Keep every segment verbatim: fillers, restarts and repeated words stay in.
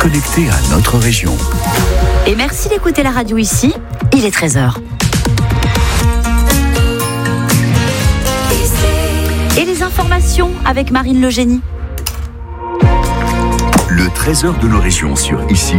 connecté à notre région. Et merci d'écouter la radio ici, il est treize heures. Et les informations avec Marine Legénie. Le treize heures de nos régions sur Ici.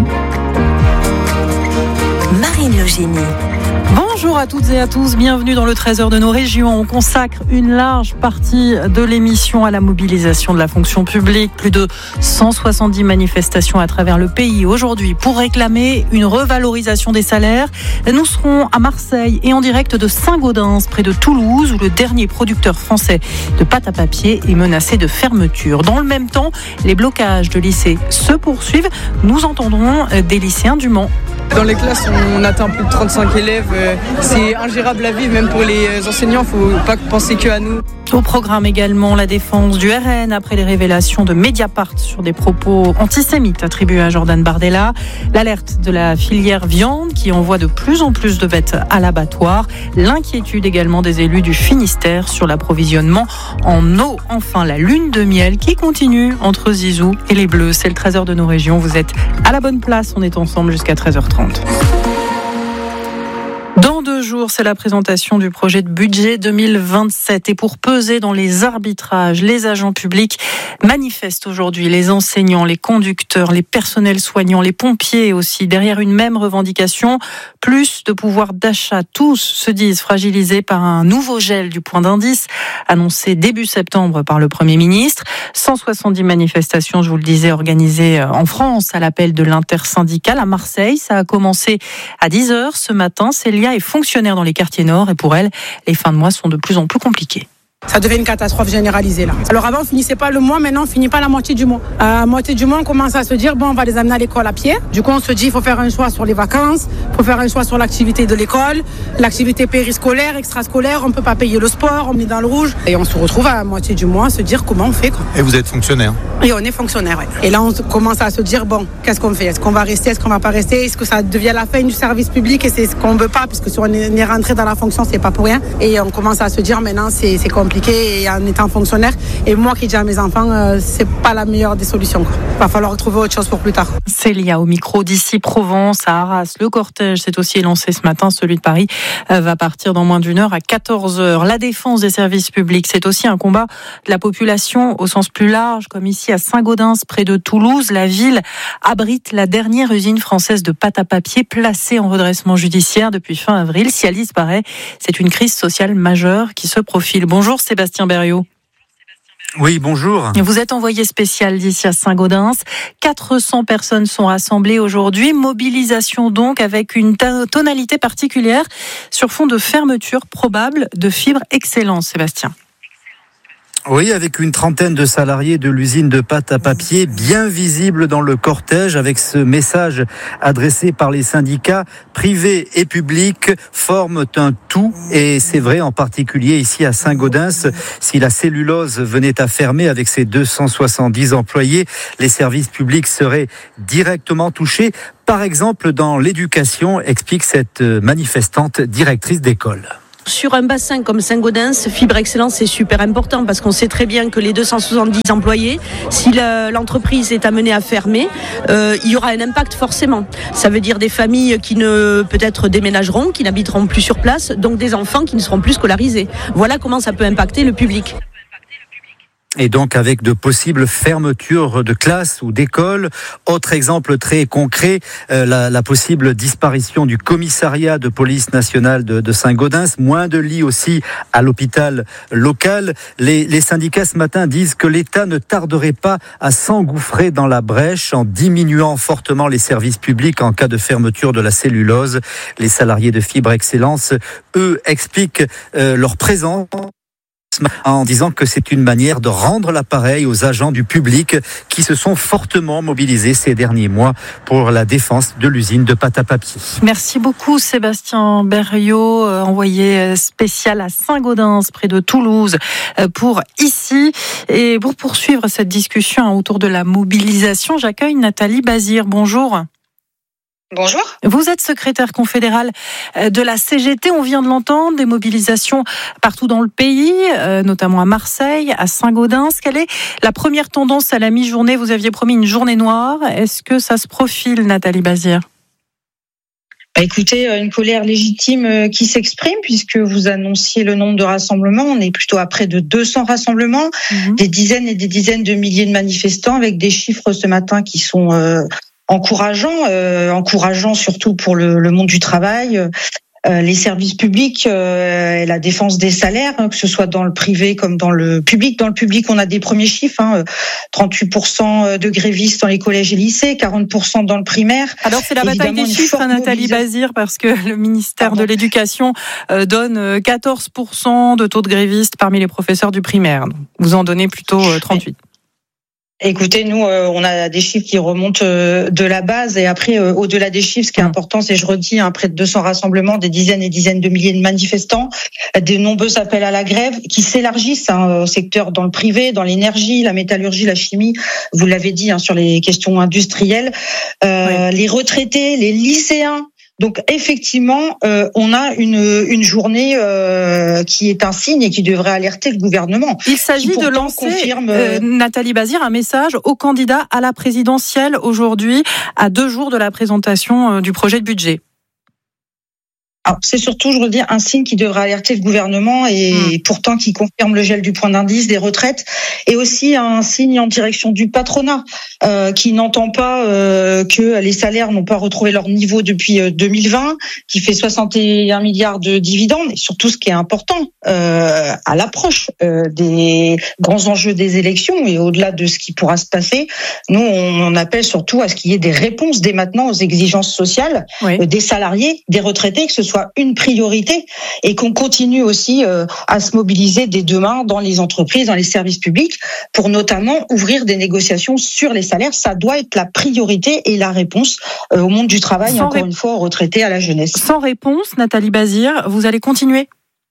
Marine Legénie. Bonjour à toutes et à tous, bienvenue dans le treize heures de nos régions. On consacre une large partie de l'émission à la mobilisation de la fonction publique. Plus de cent soixante-dix manifestations à travers le pays aujourd'hui pour réclamer une revalorisation des salaires. Nous serons à Marseille et en direct de Saint-Gaudens, près de Toulouse, où le dernier producteur français de pâte à papier est menacé de fermeture. Dans le même temps, les blocages de lycées se poursuivent. Nous entendrons des lycéens du Mans. Dans les classes, on atteint plus de trente-cinq élèves. C'est ingérable à vivre, même pour les enseignants. Il ne faut pas penser qu'à nous. Au programme également la défense du R N après les révélations de Mediapart sur des propos antisémites attribués à Jordan Bardella. L'alerte de la filière viande qui envoie de plus en plus de bêtes à l'abattoir. L'inquiétude également des élus du Finistère sur l'approvisionnement en eau. Enfin, la lune de miel qui continue entre Zizou et les Bleus. C'est le treize heures de nos régions. Vous êtes à la bonne place. On est ensemble jusqu'à treize heures trente. Dans deux jours, c'est la présentation du projet de budget deux mille vingt-sept. Et pour peser dans les arbitrages, les agents publics manifestent aujourd'hui. Les enseignants, les conducteurs, les personnels soignants, les pompiers aussi. Derrière une même revendication, plus de pouvoir d'achat. Tous se disent fragilisés par un nouveau gel du point d'indice annoncé début septembre par le Premier ministre. cent soixante-dix manifestations, je vous le disais, organisées en France à l'appel de l'intersyndicale à Marseille. Ça a commencé à dix heures ce matin. Célia est fonctionnaire dans les quartiers nord et pour elle, les fins de mois sont de plus en plus compliquées. Ça devient une catastrophe généralisée là. Alors avant on finissait pas le mois, maintenant on finit pas la moitié du mois. À la moitié du mois on commence à se dire bon on va les amener à l'école à pied. Du coup on se dit il faut faire un choix sur les vacances, il faut faire un choix sur l'activité de l'école, l'activité périscolaire, extrascolaire, on peut pas payer le sport, on est dans le rouge. Et on se retrouve à la moitié du mois à se dire comment on fait quoi. Et vous êtes fonctionnaire ? Et on est fonctionnaire, ouais. Et là on commence à se dire bon qu'est-ce qu'on fait ? Est-ce qu'on va rester ? Est-ce qu'on va pas rester ? Est-ce que ça devient la fin du service public et c'est ce qu'on veut pas parce que si on est rentré dans la fonction c'est pas pour rien. Et on commence à se dire maintenant c'est, c'est compliqué et en étant fonctionnaire. Et moi qui dis à mes enfants, euh, c'est pas la meilleure des solutions. Il va falloir trouver autre chose pour plus tard. Célia au micro d'Ici Provence à Arras. Le cortège s'est aussi lancé ce matin. Celui de Paris euh, va partir dans moins d'une heure à quatorze heures. La défense des services publics, c'est aussi un combat de la population au sens plus large, comme ici à Saint-Gaudens, près de Toulouse. La ville abrite la dernière usine française de pâte à papier placée en redressement judiciaire depuis fin avril. Si elle disparaît, c'est une crise sociale majeure qui se profile. Bonjour Sébastien Berriot. Oui, bonjour. Vous êtes envoyé spécial d'ici à Saint-Gaudens. quatre cents personnes sont rassemblées aujourd'hui. Mobilisation donc avec une tonalité particulière sur fond de fermeture probable de Fibre Excellence, Sébastien. Oui, avec une trentaine de salariés de l'usine de pâte à papier bien visibles dans le cortège avec ce message adressé par les syndicats privés et publics forment un tout et c'est vrai en particulier ici à Saint-Gaudens. Si la cellulose venait à fermer avec ses deux cent soixante-dix employés, les services publics seraient directement touchés. Par exemple dans l'éducation, explique cette manifestante directrice d'école. Sur un bassin comme Saint-Gaudens, Fibre Excellence, c'est super important parce qu'on sait très bien que les deux cent soixante-dix employés, si la, l'entreprise est amenée à fermer, euh, il y aura un impact forcément. Ça veut dire des familles qui ne peut-être déménageront, qui n'habiteront plus sur place, donc des enfants qui ne seront plus scolarisés. Voilà comment ça peut impacter le public. Et donc avec de possibles fermetures de classes ou d'écoles. Autre exemple très concret, euh, la, la possible disparition du commissariat de police nationale de, de Saint-Gaudens. Moins de lits aussi à l'hôpital local. Les, les syndicats ce matin disent que l'État ne tarderait pas à s'engouffrer dans la brèche en diminuant fortement les services publics en cas de fermeture de la cellulose. Les salariés de Fibre Excellence, eux, expliquent euh, leur présence en disant que c'est une manière de rendre l'appareil aux agents du public qui se sont fortement mobilisés ces derniers mois pour la défense de l'usine de pâte à papier. Merci beaucoup Sébastien Berriot, envoyé spécial à Saint-Gaudens près de Toulouse pour Ici. Et pour poursuivre cette discussion autour de la mobilisation, j'accueille Nathalie Bazir. Bonjour. Bonjour. Vous êtes secrétaire confédérale de la C G T, on vient de l'entendre, des mobilisations partout dans le pays, notamment à Marseille, à Saint-Gaudens. Quelle est la première tendance à la mi-journée ? Vous aviez promis une journée noire. Est-ce que ça se profile, Nathalie Bazir ? Bah écoutez, une colère légitime qui s'exprime puisque vous annonciez le nombre de rassemblements. On est plutôt à près de deux cents rassemblements, mmh. des dizaines et des dizaines de milliers de manifestants avec des chiffres ce matin qui sont euh, encourageants, euh, encourageants surtout pour le, le monde du travail. Euh, les services publics euh, et la défense des salaires, hein, que ce soit dans le privé comme dans le public. Dans le public, on a des premiers chiffres, hein, trente-huit pour cent de grévistes dans les collèges et lycées, quarante pour cent dans le primaire. Alors c'est la bataille des chiffres, hein, Nathalie Bazir, parce que le ministère Pardon. de l'Éducation euh, donne quatorze pour cent de taux de grévistes parmi les professeurs du primaire. Vous en donnez plutôt euh, trente-huit. Écoutez, nous, euh, on a des chiffres qui remontent euh, de la base et après, euh, au-delà des chiffres, ce qui est important, c'est, je redis, hein, près de deux cents rassemblements, des dizaines et dizaines de milliers de manifestants, des nombreux appels à la grève qui s'élargissent hein, au secteur dans le privé, dans l'énergie, la métallurgie, la chimie, vous l'avez dit, hein, sur les questions industrielles, euh, oui. les retraités, les lycéens. Donc effectivement, euh, on a une, une journée euh, qui est un signe et qui devrait alerter le gouvernement. Il s'agit de lancer, confirme, euh, Nathalie Bazir, un message aux candidats à la présidentielle aujourd'hui, à deux jours de la présentation euh, du projet de budget. Alors, c'est surtout, je veux dire, un signe qui devrait alerter le gouvernement et mmh. pourtant qui confirme le gel du point d'indice, des retraites, et aussi un signe en direction du patronat euh, qui n'entend pas euh, que les salaires n'ont pas retrouvé leur niveau depuis euh, deux mille vingt, qui fait soixante et un milliards de dividendes, et surtout ce qui est important euh, à l'approche euh, des grands enjeux des élections et au-delà de ce qui pourra se passer, nous on appelle surtout à ce qu'il y ait des réponses dès maintenant aux exigences sociales oui. euh, des salariés, des retraités, que ce soit soit une priorité et qu'on continue aussi euh, à se mobiliser dès demain dans les entreprises, dans les services publics pour notamment ouvrir des négociations sur les salaires. Ça doit être la priorité et la réponse euh, au monde du travail, Sans encore ré... une fois aux retraités, à la jeunesse. Sans réponse, Nathalie Bazir, vous allez continuer ?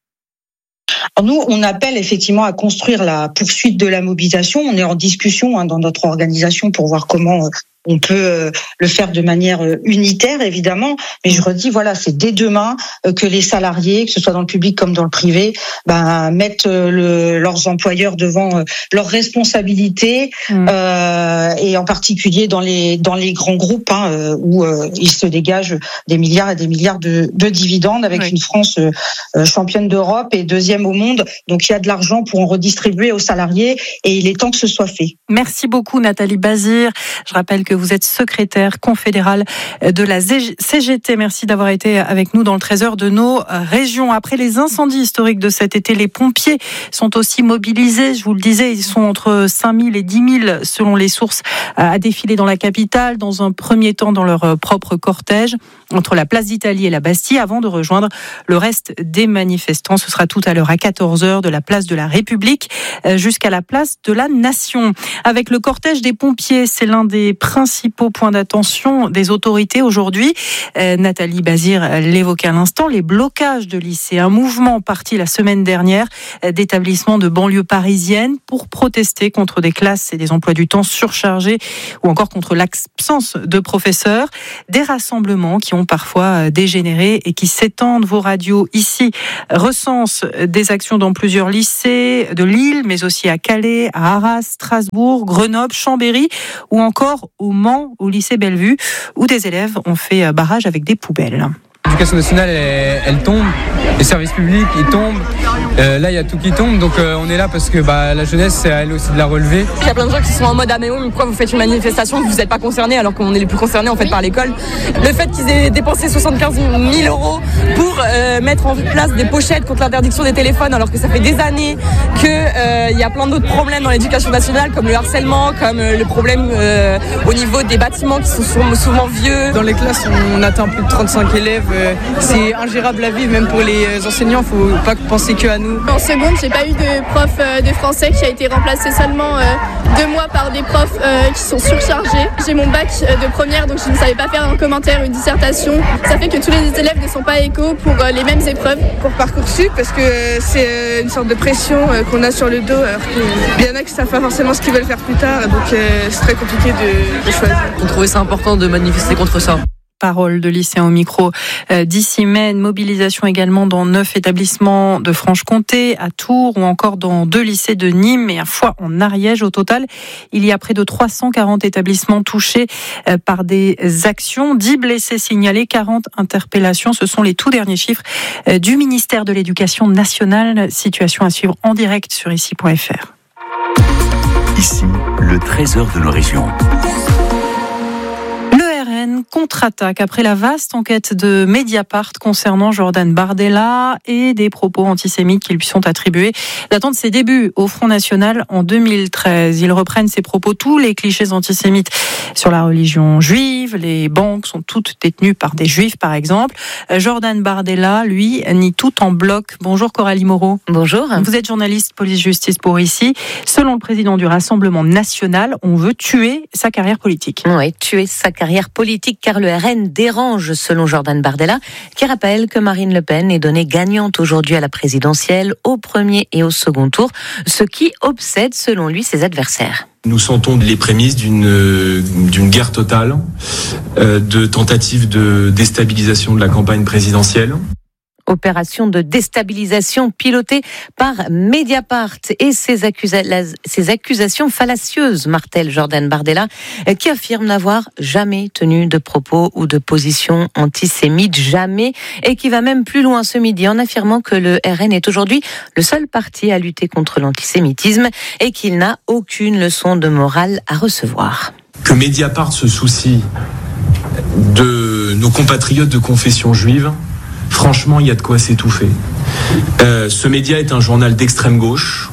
Alors nous, on appelle effectivement à construire la poursuite de la mobilisation. On est en discussion hein, dans notre organisation pour voir comment... Euh, On peut euh, le faire de manière euh, unitaire, évidemment, mais je redis, voilà, c'est dès demain euh, que les salariés, que ce soit dans le public comme dans le privé, ben, mettent euh, le, leurs employeurs devant euh, leurs responsabilités, mmh. euh, et en particulier dans les dans les grands groupes hein, euh, où euh, il se dégage des milliards et des milliards de, de dividendes, avec oui. une France euh, championne d'Europe et deuxième au monde. Donc il y a de l'argent pour en redistribuer aux salariés et il est temps que ce soit fait. Merci beaucoup, Nathalie Bazir. Je rappelle que que vous êtes secrétaire confédérale de la C G T. Merci d'avoir été avec nous dans le trésor de nos régions. Après les incendies historiques de cet été, les pompiers sont aussi mobilisés. Je vous le disais, ils sont entre cinq mille et dix mille selon les sources à défiler dans la capitale, dans un premier temps dans leur propre cortège, entre la place d'Italie et la Bastille, avant de rejoindre le reste des manifestants. Ce sera tout à l'heure à quatorze heures de la place de la République jusqu'à la place de la Nation. Avec le cortège des pompiers, c'est l'un des principaux points d'attention des autorités aujourd'hui. Euh, Nathalie Bazir l'évoquait à l'instant, les blocages de lycées. Un mouvement parti la semaine dernière d'établissements de banlieue parisienne pour protester contre des classes et des emplois du temps surchargés ou encore contre l'absence de professeurs. Des rassemblements qui ont parfois dégénéré et qui s'étendent. Vos radios ici recensent des actions dans plusieurs lycées de Lille, mais aussi à Calais, à Arras, Strasbourg, Grenoble, Chambéry ou encore au Mans, au lycée Bellevue, où des élèves ont fait barrage avec des poubelles. L'éducation nationale, elle, elle tombe, les services publics, ils tombent. Euh, là, il y a tout qui tombe, donc euh, on est là parce que bah, la jeunesse, c'est à elle aussi de la relever. Il y a plein de gens qui sont en mode ah mais oui, mais pourquoi vous faites une manifestation, vous n'êtes pas concernés alors qu'on est les plus concernés en fait par l'école. Le fait qu'ils aient dépensé soixante-quinze mille euros pour euh, mettre en place des pochettes contre l'interdiction des téléphones, alors que ça fait des années qu'il euh, y a plein d'autres problèmes dans l'éducation nationale, comme le harcèlement, comme euh, le problème euh, au niveau des bâtiments qui sont souvent vieux. Dans les classes, on atteint plus de trente-cinq élèves. C'est ingérable à vivre, même pour les enseignants, il ne faut pas penser que à nous. En seconde, j'ai pas eu de prof de français qui a été remplacé seulement euh, deux mois par des profs euh, qui sont surchargés. J'ai mon bac de première, donc je ne savais pas faire un commentaire, une dissertation. Ça fait que tous les élèves ne sont pas égaux pour euh, les mêmes épreuves. Pour Parcoursup, parce que euh, c'est euh, une sorte de pression euh, qu'on a sur le dos, alors qu'il y en a qui ne savent pas forcément ce qu'ils veulent faire plus tard, donc euh, c'est très compliqué de, de choisir. On trouvait ça important de manifester contre ça. porte-parole de lycéens au micro d'ici mai. Une mobilisation également dans neuf établissements de Franche-Comté, à Tours ou encore dans deux lycées de Nîmes et un fois en Ariège. Au total, il y a près de trois cent quarante établissements touchés par des actions. dix blessés signalés, quarante interpellations. Ce sont les tout derniers chiffres du ministère de l'Éducation nationale. Situation à suivre en direct sur ici point f r. Ici, le trésor de nos régions. Contre-attaque après la vaste enquête de Mediapart concernant Jordan Bardella et des propos antisémites qui lui sont attribués datant de ses débuts au Front National en deux mille treize. Ils reprennent ces propos, tous les clichés antisémites sur la religion juive. Les banques sont toutes détenues par des juifs, par exemple. Jordan Bardella, lui, nie tout en bloc. Bonjour Coralie Moreau. Bonjour. Vous êtes journaliste police-justice pour ici. Selon le président du Rassemblement national, on veut tuer sa carrière politique. Oui, tuer sa carrière politique car le R N dérange, selon Jordan Bardella, qui rappelle que Marine Le Pen est donnée gagnante aujourd'hui à la présidentielle, au premier et au second tour, ce qui obsède, selon lui, ses adversaires. Nous sentons les prémices d'une, d'une guerre totale, euh, de tentatives de déstabilisation de la campagne présidentielle. Opération de déstabilisation pilotée par Mediapart et ses, accusa- ses accusations fallacieuses, martèle Jordan Bardella, qui affirme n'avoir jamais tenu de propos ou de position antisémite, jamais, et qui va même plus loin ce midi en affirmant que le R N est aujourd'hui le seul parti à lutter contre l'antisémitisme et qu'il n'a aucune leçon de morale à recevoir. Que Mediapart se soucie de nos compatriotes de confession juive, franchement, il y a de quoi s'étouffer. Euh, ce média est un journal d'extrême gauche,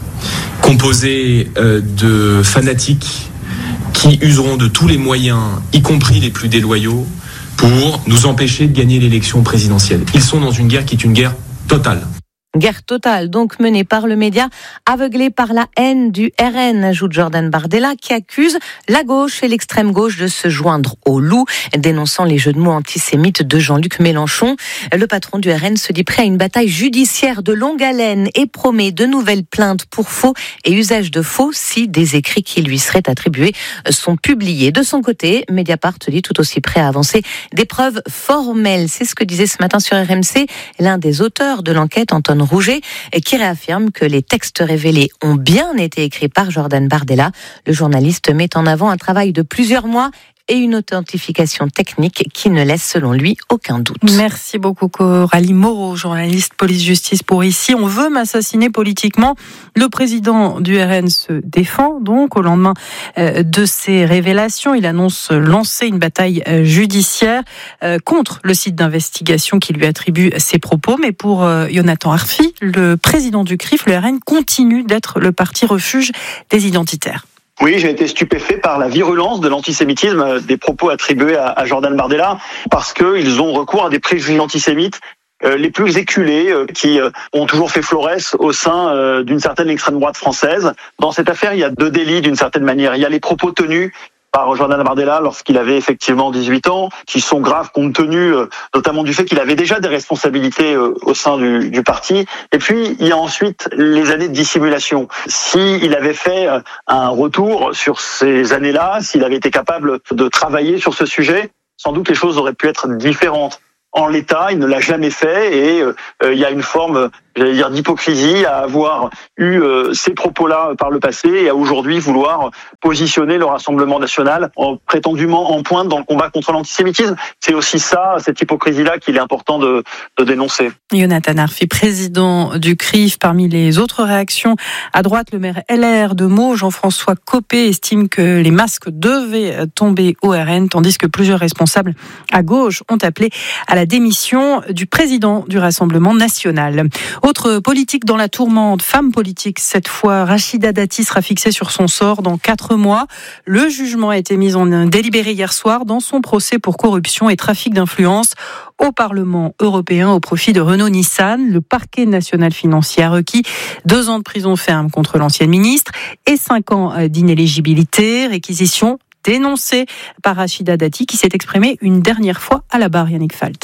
composé euh, de fanatiques qui useront de tous les moyens, y compris les plus déloyaux, pour nous empêcher de gagner l'élection présidentielle. Ils sont dans une guerre qui est une guerre totale. Guerre totale, donc menée par le média, aveuglé par la haine du R N, ajoute Jordan Bardella, qui accuse la gauche et l'extrême gauche de se joindre au loup, dénonçant les jeux de mots antisémites de Jean-Luc Mélenchon. Le patron du R N se dit prêt à une bataille judiciaire de longue haleine et promet de nouvelles plaintes pour faux et usage de faux si des écrits qui lui seraient attribués sont publiés. De son côté, Mediapart se dit tout aussi prêt à avancer des preuves formelles. C'est ce que disait ce matin sur R M C l'un des auteurs de l'enquête, Antoine Rouget, qui réaffirme que les textes révélés ont bien été écrits par Jordan Bardella. Le journaliste met en avant un travail de plusieurs mois et une authentification technique qui ne laisse, selon lui, aucun doute. Merci beaucoup Coralie Moreau, journaliste police-justice pour ici. On veut m'assassiner politiquement. Le président du R N se défend donc au lendemain de ces révélations. Il annonce lancer une bataille judiciaire contre le site d'investigation qui lui attribue ses propos. Mais pour Jonathan Arfi, le président du C R I F, le R N continue d'être le parti refuge des identitaires. Oui, j'ai été stupéfait par la virulence de l'antisémitisme des propos attribués à, à Jordan Bardella, parce qu'ils ont recours à des préjugés antisémites euh, les plus éculés, euh, qui euh, ont toujours fait florès au sein euh, d'une certaine extrême droite française. Dans cette affaire, il y a deux délits d'une certaine manière. Il y a les propos tenus par Jordan Bardella lorsqu'il avait effectivement dix-huit ans, qui sont graves compte tenu euh, notamment du fait qu'il avait déjà des responsabilités euh, au sein du, du parti. Et puis, il y a ensuite les années de dissimulation. S'il avait fait euh, un retour sur ces années-là, s'il avait été capable de travailler sur ce sujet, sans doute les choses auraient pu être différentes. En l'état, il ne l'a jamais fait et euh, il y a une forme, j'allais dire, d'hypocrisie à avoir eu euh, ces propos-là par le passé et à aujourd'hui vouloir positionner le Rassemblement national en, prétendument en pointe dans le combat contre l'antisémitisme. C'est aussi ça, cette hypocrisie-là, qu'il est important de, de dénoncer. Jonathan Arfi, président du C R I F. Parmi les autres réactions, à droite, le maire L R de Meaux, Jean-François Copé, estime que les masques devaient tomber au R N, tandis que plusieurs responsables à gauche ont appelé à la démission du président du Rassemblement national. Autre politique dans la tourmente, femme politique cette fois, Rachida Dati sera fixée sur son sort dans quatre mois. Le jugement a été mis en délibéré hier soir dans son procès pour corruption et trafic d'influence au Parlement européen au profit de Renault-Nissan. Le parquet national financier a requis deux ans de prison ferme contre l'ancienne ministre et cinq ans d'inéligibilité, réquisition dénoncée par Rachida Dati qui s'est exprimée une dernière fois à la barre, Yannick Falt.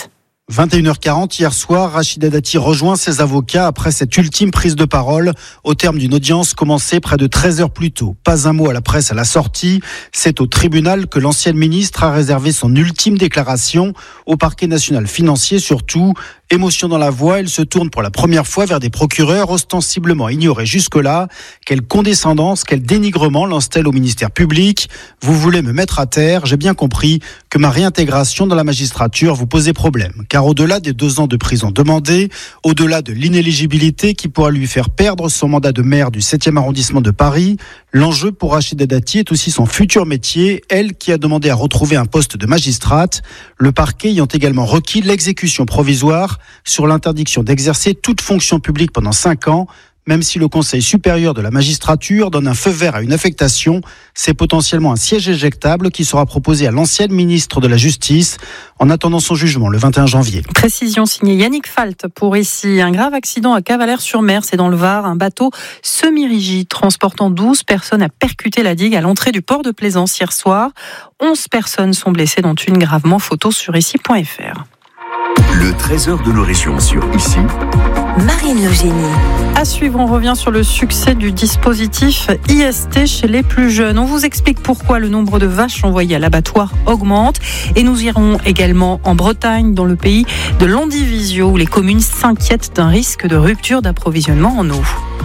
vingt et une heures quarante, hier soir, Rachida Dati rejoint ses avocats après cette ultime prise de parole au terme d'une audience commencée près de treize heures plus tôt. Pas un mot à la presse à la sortie. C'est au tribunal que l'ancienne ministre a réservé son ultime déclaration au parquet national financier. Surtout, émotion dans la voix, elle se tourne pour la première fois vers des procureurs ostensiblement ignorés jusque-là. Quelle condescendance, quel dénigrement lance-t-elle au ministère public? Vous voulez me mettre à terre? J'ai bien compris que ma réintégration dans la magistrature vous posait problème. Car au-delà des deux ans de prison demandés, au-delà de l'inéligibilité qui pourra lui faire perdre son mandat de maire du septième arrondissement de Paris, l'enjeu pour Rachida Dati est aussi son futur métier, elle qui a demandé à retrouver un poste de magistrate, le parquet ayant également requis l'exécution provisoire sur l'interdiction d'exercer toute fonction publique pendant cinq ans. Même si le Conseil supérieur de la magistrature donne un feu vert à une affectation, c'est potentiellement un siège éjectable qui sera proposé à l'ancienne ministre de la Justice en attendant son jugement le vingt et un janvier. Précision signée Yannick Falt pour ici. Un grave accident à Cavalère-sur-Mer, c'est dans le Var. Un bateau semi-rigide transportant douze personnes a percuté la digue à l'entrée du port de Plaisance hier soir. onze personnes sont blessées, dont une gravement. Photo sur ici point f r. Le trésor de nos régions sur ici. Marine Logénie. À suivre, on revient sur le succès du dispositif I S T chez les plus jeunes. On vous explique pourquoi le nombre de vaches envoyées à l'abattoir augmente. Et nous irons également en Bretagne, dans le pays de l'Andivisio, où les communes s'inquiètent d'un risque de rupture d'approvisionnement en eau.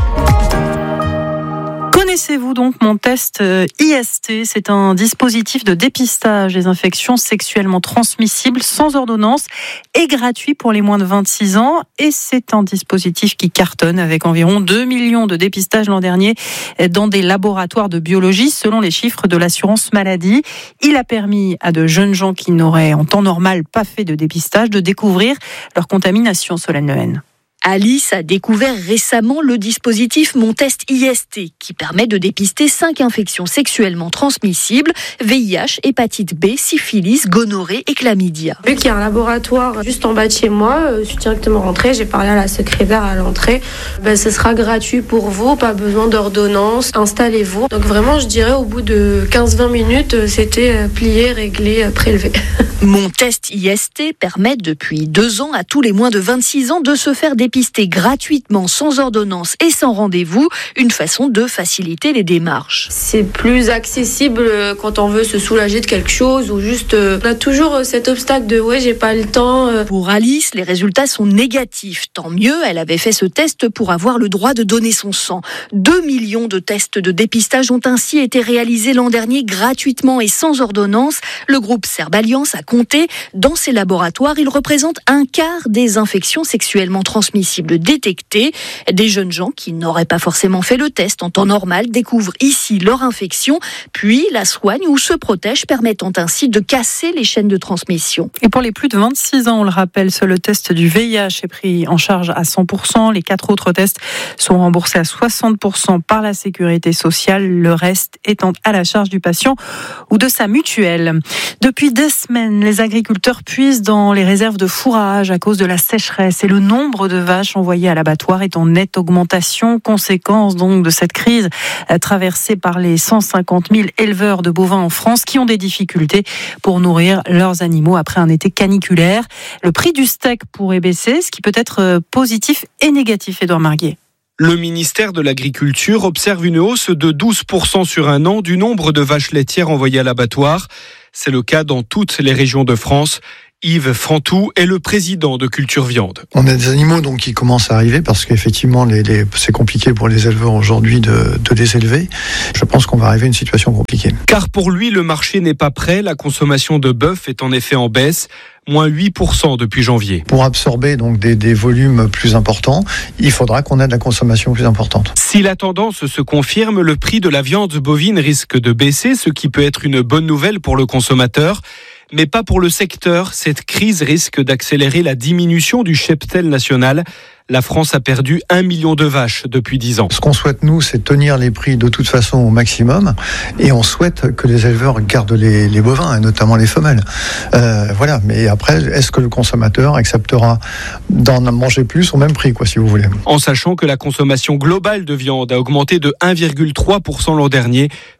Connaissez-vous donc mon test I S T? C'est un dispositif de dépistage des infections sexuellement transmissibles sans ordonnance et gratuit pour les moins de vingt-six ans. Et c'est un dispositif qui cartonne avec environ deux millions de dépistages l'an dernier dans des laboratoires de biologie selon les chiffres de l'assurance maladie. Il a permis à de jeunes gens qui n'auraient en temps normal pas fait de dépistage de découvrir leur contamination. Solène Lehen. Alice a découvert récemment le dispositif Mon Test I S T qui permet de dépister cinq infections sexuellement transmissibles, V I H, hépatite B, syphilis, gonorrhée et chlamydia. Vu qu'il y a un laboratoire juste en bas de chez moi, je suis directement rentrée, j'ai parlé à la secrétaire à l'entrée. Ben, ce sera gratuit pour vous, pas besoin d'ordonnance, installez-vous. Donc vraiment, je dirais au bout de quinze à vingt minutes, c'était plié, réglé, prélevé. Mon Test I S T permet depuis deux ans à tous les moins de vingt-six ans de se faire dépister gratuitement, sans ordonnance et sans rendez-vous, une façon de faciliter les démarches. C'est plus accessible quand on veut se soulager de quelque chose ou juste on a toujours cet obstacle de ouais j'ai pas le temps. Pour Alice, les résultats sont négatifs. Tant mieux, elle avait fait ce test pour avoir le droit de donner son sang. Deux millions de tests de dépistage ont ainsi été réalisés l'an dernier gratuitement et sans ordonnance. Le groupe Serbe Alliance a compté. Dans ses laboratoires, il représente un quart des infections sexuellement transmissibles détectées. Des jeunes gens qui n'auraient pas forcément fait le test en temps normal découvrent ici leur infection, puis la soignent ou se protègent, permettant ainsi de casser les chaînes de transmission. Et pour les plus de vingt-six ans, on le rappelle, seul le test du V I H est pris en charge à cent pour cent. Les quatre autres tests sont remboursés à soixante pour cent par la sécurité sociale, le reste étant à la charge du patient ou de sa mutuelle. Depuis des semaines, les agriculteurs puisent dans les réserves de fourrage à cause de la sécheresse et le nombre de vaches envoyées à l'abattoir est en nette augmentation, conséquence donc de cette crise traversée par les cent cinquante mille éleveurs de bovins en France qui ont des difficultés pour nourrir leurs animaux après un été caniculaire. Le prix du steak pourrait baisser, ce qui peut être positif et négatif, Édouard Marguet. Le ministère de l'Agriculture observe une hausse de douze pour cent sur un an du nombre de vaches laitières envoyées à l'abattoir. C'est le cas dans toutes les régions de France. Yves Frantou est le président de Culture Viande. On a des animaux donc qui commencent à arriver parce qu'effectivement les, les, c'est compliqué pour les éleveurs aujourd'hui de, de les élever. Je pense qu'on va arriver à une situation compliquée. Car pour lui, le marché n'est pas prêt. La consommation de bœuf est en effet en baisse. moins huit pour cent depuis janvier. Pour absorber donc des, des volumes plus importants, il faudra qu'on ait de la consommation plus importante. Si la tendance se confirme, le prix de la viande bovine risque de baisser, ce qui peut être une bonne nouvelle pour le consommateur. Mais pas pour le secteur. Cette crise risque d'accélérer la diminution du cheptel national. La France a perdu un million de vaches depuis dix ans. Ce qu'on souhaite, nous, c'est tenir les prix de toute façon au maximum. Et on souhaite que les éleveurs gardent les, les bovins, et notamment les femelles. Euh, voilà. Mais après, est-ce que le consommateur acceptera d'en manger plus au même prix, quoi, si vous voulez. En sachant que la consommation globale de viande a augmenté de un virgule trois pour cent l'an dernier,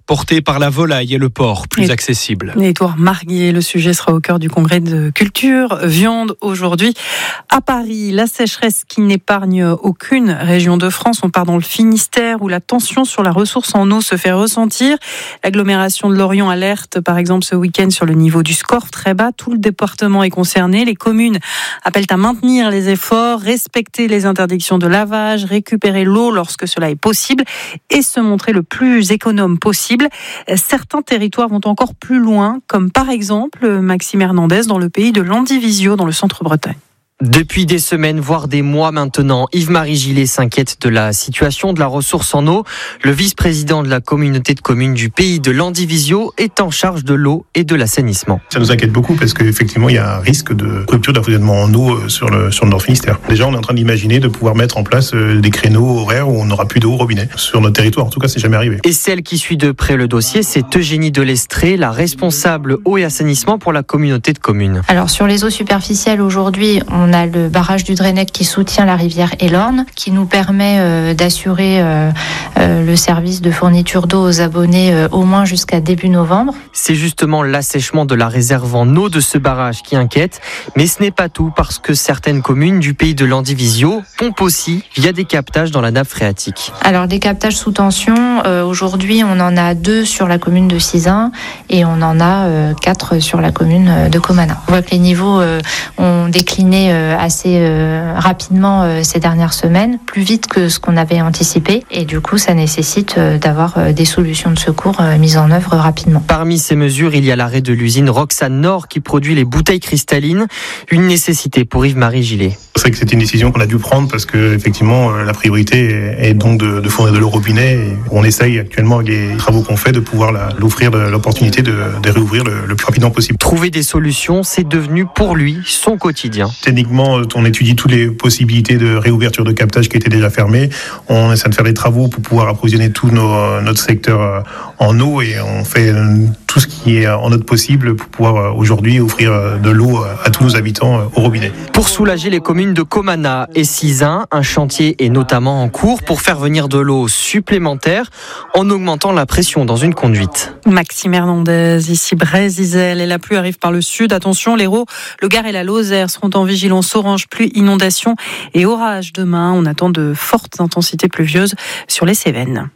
porté par la volaille et le porc, plus et accessible. Édouard Marguier, le sujet sera au cœur du congrès de culture viande aujourd'hui à Paris. La sécheresse qui n'épargne aucune région de France. On part dans le Finistère où la tension sur la ressource en eau se fait ressentir. L'agglomération de Lorient alerte par exemple ce week-end sur le niveau du Scorff très bas. Tout le département est concerné. Les communes appellent à maintenir les efforts, respecter les interdictions de lavage, récupérer l'eau lorsque cela est possible et se montrer le plus économe possible. Certains territoires vont encore plus loin, comme par exemple Maxime Hernandez dans le pays de Landivisiau, dans le centre-Bretagne. Depuis des semaines, voire des mois maintenant, Yves-Marie Gillet s'inquiète de la situation de la ressource en eau. Le vice-président de la communauté de communes du pays de Landivisiau est en charge de l'eau et de l'assainissement. Ça nous inquiète beaucoup parce qu'effectivement, il y a un risque de rupture d'approvisionnement en eau sur le, sur le Nord Finistère. Déjà, on est en train d'imaginer de pouvoir mettre en place des créneaux horaires où on n'aura plus d'eau au robinet. Sur notre territoire, en tout cas, c'est jamais arrivé. Et celle qui suit de près le dossier, c'est Eugénie Delestré, la responsable eau et assainissement pour la communauté de communes. Alors, sur les eaux superficielles, aujourd'hui, on On a le barrage du Drennec qui soutient la rivière Elorn, qui nous permet euh, d'assurer euh, euh, le service de fourniture d'eau aux abonnés euh, au moins jusqu'à début novembre. C'est justement l'assèchement de la réserve en eau de ce barrage qui inquiète, mais ce n'est pas tout parce que certaines communes du pays de Landivisiau pompent aussi via des captages dans la nappe phréatique. Alors des captages sous tension, euh, aujourd'hui on en a deux sur la commune de Sizun et on en a euh, quatre sur la commune de Comana. On voit que les niveaux euh, ont décliné euh, assez euh, rapidement euh, ces dernières semaines, plus vite que ce qu'on avait anticipé et du coup ça nécessite euh, d'avoir euh, des solutions de secours euh, mises en œuvre rapidement. Parmi ces mesures, il y a l'arrêt de l'usine Roxane Nord qui produit les bouteilles cristallines, une nécessité pour Yves-Marie Gillet. C'est vrai que c'était une décision qu'on a dû prendre parce que effectivement la priorité est donc de, de fournir de l'eau au robinet. Et on essaye actuellement avec les travaux qu'on fait de pouvoir la, l'offrir l'opportunité de, de réouvrir le, le plus rapidement possible. Trouver des solutions, c'est devenu pour lui son quotidien. Techniquement, on étudie toutes les possibilités de réouverture de captage qui étaient déjà fermés. On essaie de faire des travaux pour pouvoir approvisionner tout nos, notre secteur en eau et on fait tout ce qui est en notre possible pour pouvoir aujourd'hui offrir de l'eau à tous nos habitants au robinet. Pour soulager les communes de Comana et Sizun, un chantier est notamment en cours pour faire venir de l'eau supplémentaire en augmentant la pression dans une conduite. Maxime Hernandez, ici Brésil, et la pluie arrive par le sud. Attention, l'Hérault, le Gard et la Lozère seront en vigilance orange, pluie, inondation et orage demain. On attend de fortes intensités pluvieuses sur les Cévennes.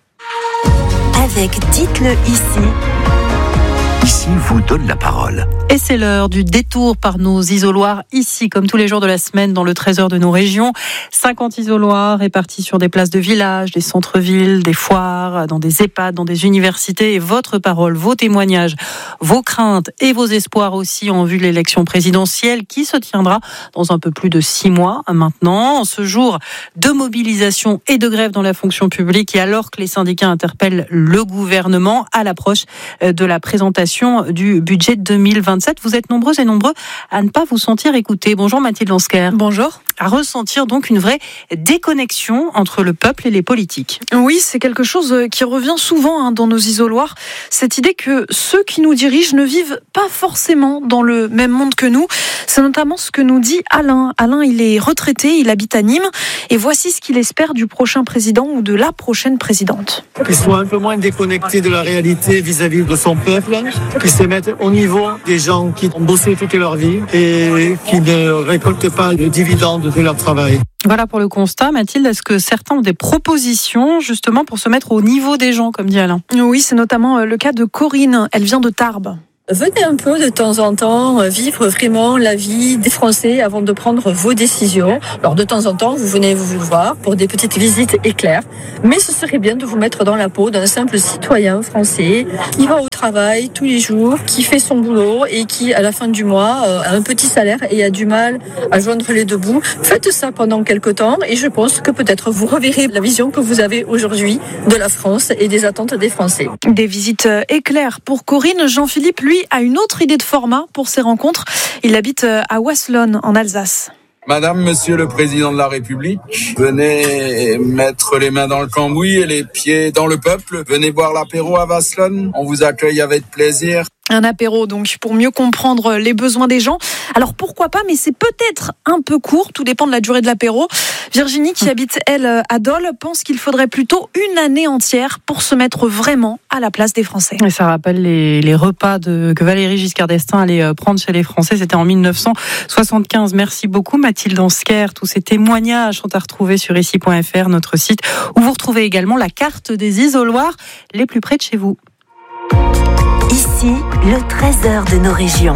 Avec Dites-le ici. Ici vous donne la parole. Et c'est l'heure du détour par nos isoloirs, ici, comme tous les jours de la semaine, dans le trésor de nos régions. cinquante isoloirs répartis sur des places de village, des centres-villes, des foires, dans des EHPAD, dans des universités. Et votre parole, vos témoignages, vos craintes et vos espoirs aussi en vue de l'élection présidentielle qui se tiendra dans un peu plus de six mois maintenant. En ce jour de mobilisation et de grève dans la fonction publique et alors que les syndicats interpellent le gouvernement à l'approche de la présentation du budget deux mille vingt-sept. Vous êtes nombreux et nombreux à ne pas vous sentir écoutés. Bonjour Mathilde Lansker. Bonjour. À ressentir donc une vraie déconnexion entre le peuple et les politiques. Oui, c'est quelque chose qui revient souvent hein, dans nos isoloirs. Cette idée que ceux qui nous dirigent ne vivent pas forcément dans le même monde que nous. C'est notamment ce que nous dit Alain. Alain, il est retraité, il habite à Nîmes. Et voici ce qu'il espère du prochain président ou de la prochaine présidente. Qu'il soit un peu moins déconnecté de la réalité vis-à-vis de son peuple, qu'il se mette au niveau des gens qui ont bossé toute leur vie et qui ne récoltent pas le dividende de leur travail. Voilà pour le constat. Mathilde, est-ce que certains ont des propositions justement pour se mettre au niveau des gens, comme dit Alain ? Oui, c'est notamment le cas de Corinne. Elle vient de Tarbes. Venez un peu de temps en temps vivre vraiment la vie des Français avant de prendre vos décisions. Alors de temps en temps, vous venez vous voir pour des petites visites éclairs, mais ce serait bien de vous mettre dans la peau d'un simple citoyen français qui va au travail tous les jours, qui fait son boulot et qui, à la fin du mois, a un petit salaire et a du mal à joindre les deux bouts. Faites ça pendant quelques temps et je pense que peut-être vous reverrez la vision que vous avez aujourd'hui de la France et des attentes des Français. Des visites éclairs pour Corinne. Jean-Philippe, lui, a une autre idée de format pour ces rencontres. Il habite à Wasselonne, en Alsace. Madame, Monsieur le Président de la République, venez mettre les mains dans le cambouis et les pieds dans le peuple. Venez boire l'apéro à Wasselonne. On vous accueille avec plaisir. Un apéro donc pour mieux comprendre les besoins des gens. Alors pourquoi pas, mais c'est peut-être un peu court, tout dépend de la durée de l'apéro. Virginie, qui habite elle à Dole, pense qu'il faudrait plutôt une année entière pour se mettre vraiment à la place des Français. Et ça rappelle les, les repas de, que Valéry Giscard d'Estaing allait prendre chez les Français, c'était en dix-neuf cent soixante-quinze. Merci beaucoup Mathilde Ansker. Tous ces témoignages sont à retrouver sur ici point f r, notre site, où vous retrouvez également la carte des isoloirs les plus près de chez vous. Ici, le trésor de nos régions.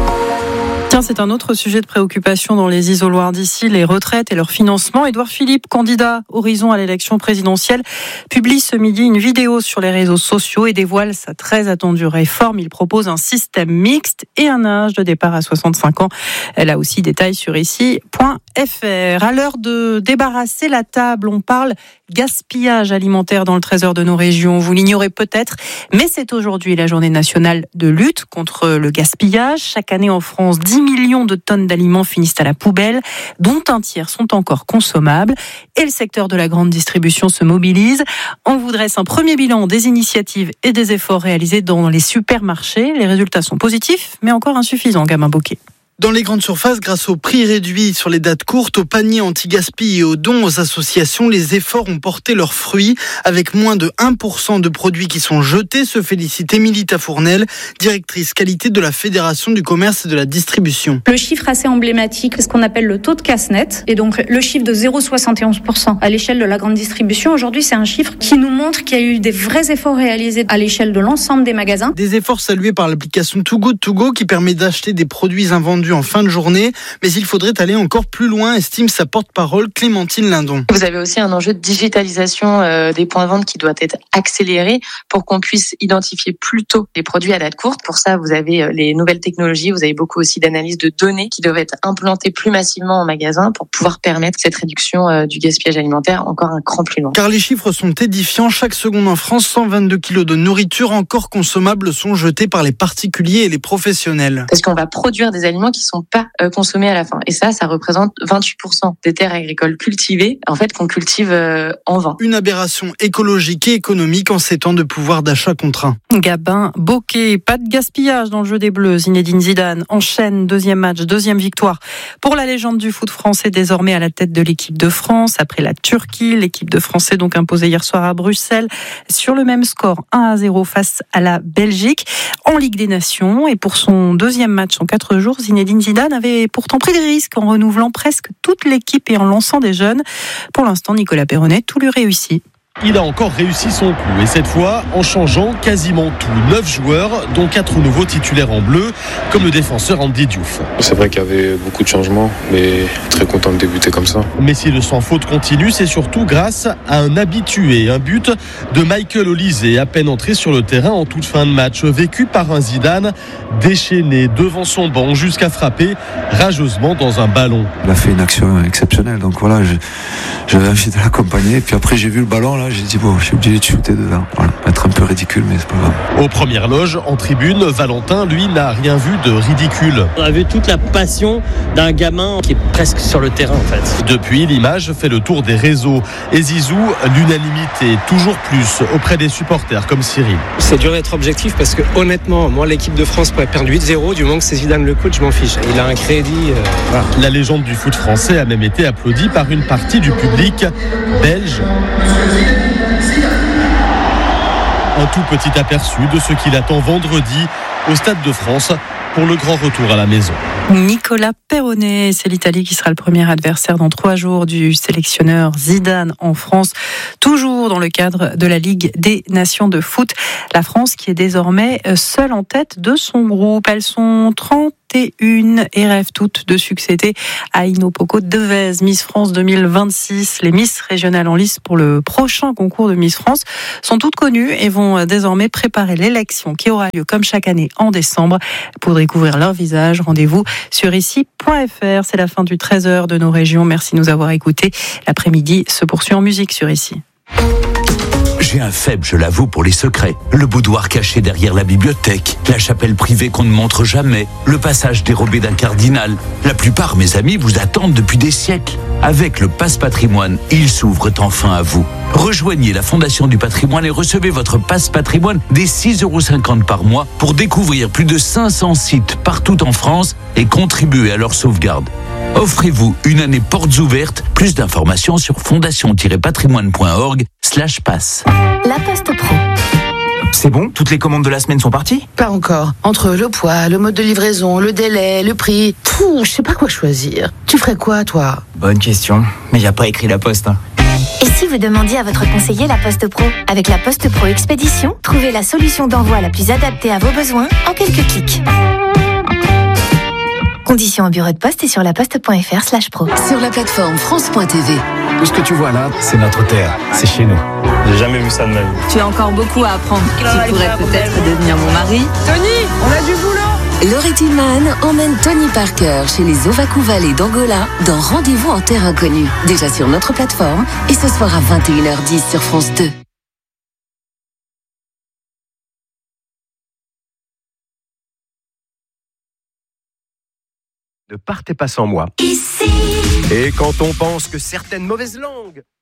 Tiens, c'est un autre sujet de préoccupation dans les isoloirs d'ici, les retraites et leur financement. Édouard Philippe, candidat Horizon à l'élection présidentielle, publie ce midi une vidéo sur les réseaux sociaux et dévoile sa très attendue réforme. Il propose un système mixte et un âge de départ à soixante-cinq ans. Elle a aussi détail sur ici point f r. À l'heure de débarrasser la table, on parle gaspillage alimentaire dans le trésor de nos régions. Vous l'ignorez peut-être, mais c'est aujourd'hui la journée nationale de lutte contre le gaspillage. Chaque année en France, dix millions de tonnes d'aliments finissent à la poubelle, dont un tiers sont encore consommables. Et le secteur de la grande distribution se mobilise. On vous dresse un premier bilan des initiatives et des efforts réalisés dans les supermarchés. Les résultats sont positifs, mais encore insuffisants, Gamin Bocquet. Dans les grandes surfaces, grâce aux prix réduits sur les dates courtes, aux paniers anti-gaspi et aux dons aux associations, les efforts ont porté leurs fruits. Avec moins de un pour cent de produits qui sont jetés, se félicite Émilie Tafournel, directrice qualité de la Fédération du commerce et de la distribution. Le chiffre assez emblématique, c'est ce qu'on appelle le taux de casse-net. Et donc le chiffre de zéro virgule soixante et onze pour cent à l'échelle de la grande distribution, aujourd'hui c'est un chiffre qui nous montre qu'il y a eu des vrais efforts réalisés à l'échelle de l'ensemble des magasins. Des efforts salués par l'application Too Good To Go qui permet d'acheter des produits invendus en fin de journée, mais il faudrait aller encore plus loin, estime sa porte-parole Clémentine Lindon. Vous avez aussi un enjeu de digitalisation euh, des points de vente qui doit être accéléré pour qu'on puisse identifier plus tôt les produits à date courte. Pour ça, vous avez les nouvelles technologies, vous avez beaucoup aussi d'analyses de données qui doivent être implantées plus massivement en magasin pour pouvoir permettre cette réduction euh, du gaspillage alimentaire encore un cran plus loin. Car les chiffres sont édifiants. Chaque seconde en France, cent vingt-deux kilos de nourriture encore consommables sont jetés par les particuliers et les professionnels. Parce qu'on va produire des aliments qui sont pas euh, consommés à la fin. Et ça, ça représente vingt-huit pour cent des terres agricoles cultivées, en fait, qu'on cultive euh, en vent. Une aberration écologique et économique en ces temps de pouvoir d'achat contraint. Gabin Bocquet, pas de gaspillage dans le jeu des Bleus. Zinedine Zidane enchaîne, deuxième match, deuxième victoire pour la légende du foot français, désormais à la tête de l'équipe de France. Après la Turquie, l'équipe de France est donc imposée hier soir à Bruxelles sur le même score, un à zéro face à la Belgique en Ligue des Nations. Et pour son deuxième match en quatre jours, Zinedine Zidane avait pourtant pris des risques en renouvelant presque toute l'équipe et en lançant des jeunes. Pour l'instant, Nicolas Perronnet, tout lui réussit. Il a encore réussi son coup, et cette fois en changeant quasiment tout. neuf joueurs, dont quatre nouveaux titulaires en bleu, comme le défenseur Andy Diouf. C'est vrai qu'il y avait beaucoup de changements, mais très content de débuter comme ça. Mais si le sans faute continue, c'est surtout grâce à un habitué, un but de Michael Olise, à peine entré sur le terrain en toute fin de match, vécu par un Zidane déchaîné devant son banc jusqu'à frapper rageusement dans un ballon. Il a fait une action exceptionnelle, donc voilà, j'avais envie de l'accompagner, puis après j'ai vu le ballon là. J'ai dit bon, je suis obligé de shooter dedans. Voilà, être un peu ridicule, mais c'est pas grave. Aux premières loges, en tribune, Valentin, lui, n'a rien vu de ridicule. On a vu toute la passion d'un gamin qui est presque sur le terrain, en fait. Depuis, l'image fait le tour des réseaux. Et Zizou, l'unanimité, toujours plus auprès des supporters comme Cyril. C'est dur d'être objectif parce que honnêtement, moi, l'équipe de France pourrait perdre huit zéro. Du moment que c'est Zidane le coach, je m'en fiche. Il a un crédit. Euh, voilà. La légende du foot français a même été applaudie par une partie du public belge. Un tout petit aperçu de ce qu'il attend vendredi au Stade de France pour le grand retour à la maison. Nicolas Perronnet, c'est l'Italie qui sera le premier adversaire dans trois jours du sélectionneur Zidane en France, toujours dans le cadre de la Ligue des Nations de foot. La France qui est désormais seule en tête de son groupe. Elles sont trente et une et rêvent toutes de succéder à Inopoko Devez, Miss France deux mille vingt-six. Les Miss régionales en lice pour le prochain concours de Miss France sont toutes connues et vont désormais préparer l'élection qui aura lieu comme chaque année en décembre. Pour découvrir leur visage, rendez-vous sur ici point f r. C'est la fin du treize heures de nos régions. Merci de nous avoir écoutés. L'après-midi se poursuit en musique sur Ici. J'ai un faible, je l'avoue, pour les secrets. Le boudoir caché derrière la bibliothèque, la chapelle privée qu'on ne montre jamais, le passage dérobé d'un cardinal. La plupart, mes amis, vous attendent depuis des siècles. Avec le Passe Patrimoine, ils s'ouvrent enfin à vous. Rejoignez la Fondation du Patrimoine et recevez votre Passe Patrimoine dès six euros cinquante par mois pour découvrir plus de cinq cents sites partout en France et contribuer à leur sauvegarde. Offrez-vous une année portes ouvertes. Plus d'informations sur fondation-patrimoine.org slash passe. La Poste Pro. C'est bon? Toutes les commandes de la semaine sont parties? Pas encore. Entre le poids, le mode de livraison, le délai, le prix, tout, je sais pas quoi choisir. Tu ferais quoi, toi? Bonne question. Mais y a pas écrit la Poste. Hein. Et si vous demandiez à votre conseiller la Poste Pro? Avec la Poste Pro Expédition, trouvez la solution d'envoi la plus adaptée à vos besoins en quelques clics. Conditions en bureau de poste et sur laposte.fr slash pro. Sur la plateforme France point T V. Tout ce que tu vois là, c'est notre terre. C'est chez nous. J'ai jamais vu ça de ma vie. Tu as encore beaucoup à apprendre. Tu pourrais peut-être devenir mon mari. Tony, on a du boulot. Laurie Tillman emmène Tony Parker chez les Ovaku Valley d'Angola dans Rendez-vous en terre inconnue. Déjà sur notre plateforme et ce soir à vingt et une heures dix sur France deux. Ne partez pas sans moi. Ici. Et quand on pense que certaines mauvaises langues